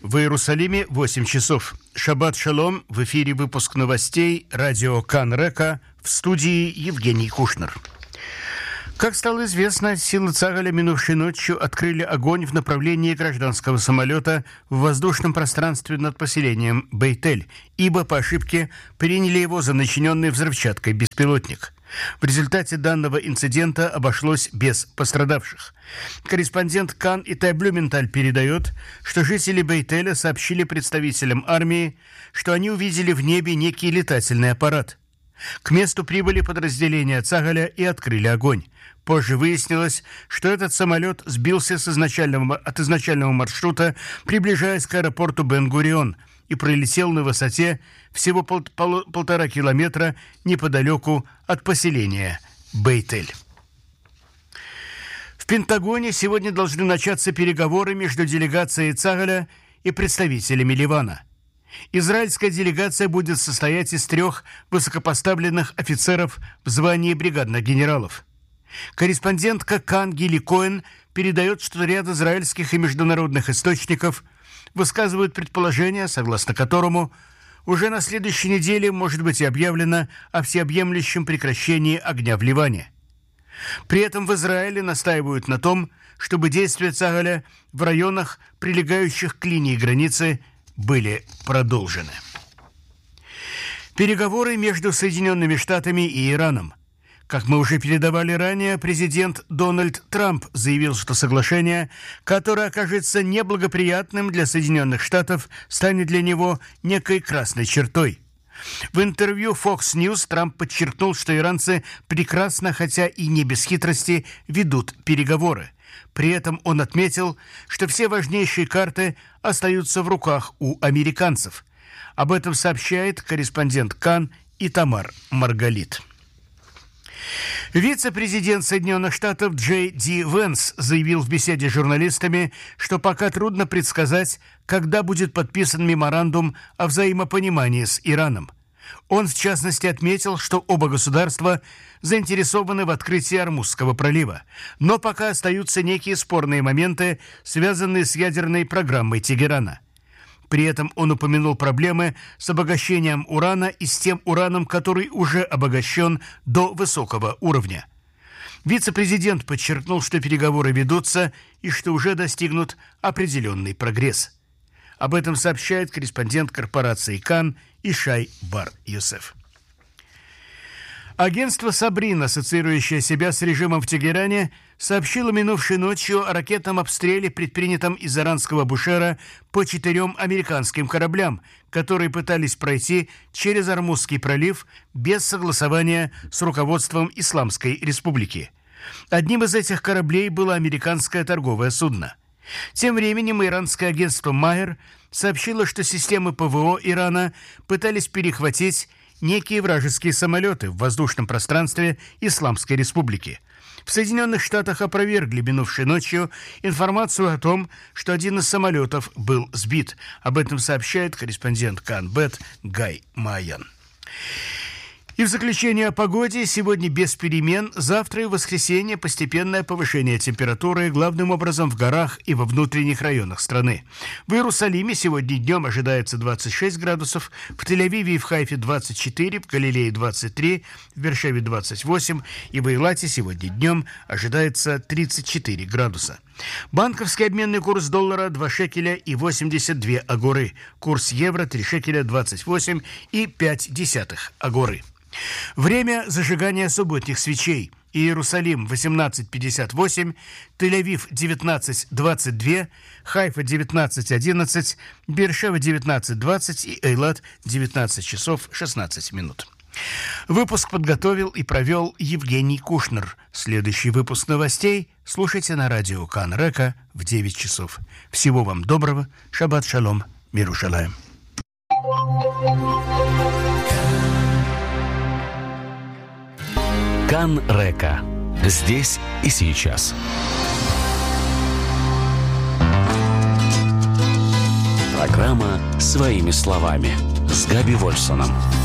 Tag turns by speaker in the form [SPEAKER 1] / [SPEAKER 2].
[SPEAKER 1] В Иерусалиме 8 часов. Шаббат шалом. В эфире выпуск новостей радио Кан Река. В студии Евгений Кушнер. Как стало известно, силы Цагаля минувшей ночью открыли огонь в направлении гражданского самолета в воздушном пространстве над поселением Бейтель, ибо по ошибке приняли его за начиненный взрывчаткой беспилотник. В результате данного инцидента обошлось без пострадавших. Корреспондент Кан Итай Блюменталь передает, что жители Бейтеля сообщили представителям армии, что они увидели в небе некий летательный аппарат. К месту прибыли подразделения Цагаля и открыли огонь. Позже выяснилось, что этот самолет сбился от изначального маршрута, приближаясь к аэропорту Бен-Гурион, и пролетел на высоте всего 1,5 километра неподалеку от поселения Бейтель. В Пентагоне сегодня должны начаться переговоры между делегацией Цагаля и представителями Ливана. Израильская делегация будет состоять из 3 высокопоставленных офицеров в звании бригадных генералов. Корреспондентка Кан Гили Коэн передает, что ряд израильских и международных источников высказывают предположение, согласно которому уже на следующей неделе может быть и объявлено о всеобъемлющем прекращении огня в Ливане. При этом в Израиле настаивают на том, чтобы действия Цагаля в районах, прилегающих к линии границы, были продолжены. Переговоры между Соединенными Штатами и Ираном. Как мы уже передавали ранее, президент Дональд Трамп заявил, что соглашение, которое окажется неблагоприятным для Соединенных Штатов, станет для него некой красной чертой. В интервью Fox News Трамп подчеркнул, что иранцы прекрасно, хотя и не без хитрости, ведут переговоры. При этом он отметил, что все важнейшие карты остаются в руках у американцев. Об этом сообщает корреспондент Кан Итамар Маргалит. Вице-президент Соединенных Штатов Джей Ди Венс заявил в беседе с журналистами, что пока трудно предсказать, когда будет подписан меморандум о взаимопонимании с Ираном. Он, в частности, отметил, что оба государства заинтересованы в открытии Ормузского пролива, но пока остаются некие спорные моменты, связанные с ядерной программой Тегерана. При этом он упомянул проблемы с обогащением урана и с тем ураном, который уже обогащен до высокого уровня. Вице-президент подчеркнул, что переговоры ведутся и что уже достигнут определенный прогресс. Об этом сообщает корреспондент корпорации Кан Ишай Бар-Йосеф. Агентство «Сабрин», ассоциирующее себя с режимом в Тегеране, сообщило минувшей ночью о ракетном обстреле, предпринятом из иранского Бушера по 4 американским кораблям, которые пытались пройти через Ормузский пролив без согласования с руководством Исламской Республики. Одним из этих кораблей было американское торговое судно. Тем временем иранское агентство «Майер» сообщило, что системы ПВО Ирана пытались перехватить некие вражеские самолеты в воздушном пространстве Исламской Республики. В Соединенных Штатах опровергли минувшей ночью информацию о том, что один из самолетов был сбит. Об этом сообщает корреспондент Канбет Гай Майян. И в заключение о погоде. Сегодня без перемен, завтра и в воскресенье постепенное повышение температуры, главным образом в горах и во внутренних районах страны. В Иерусалиме сегодня днем ожидается 26 градусов, в Тель-Авиве и в Хайфе 24, в Галилее 23, в Бершеве 28 и в Эйлате сегодня днем ожидается 34 градуса. Банковский обменный курс доллара 2 шекеля и 82 агоры. Курс евро 3 шекеля 28 и 0,5 агоры. Время зажигания субботних свечей. Иерусалим 18:58, Тель-Авив 19:22, Хайфа 19:11, Бершева 19:20 и Эйлат 19 часов 16 минут. Выпуск подготовил и провел Евгений Кушнер. Следующий выпуск новостей слушайте на радио Кан Река в 9 часов. Всего вам доброго. Шаббат шалом. Мир Иерушалаим.
[SPEAKER 2] Кан Река. Здесь и сейчас. Программа «Своими словами» с Габи Вольсоном.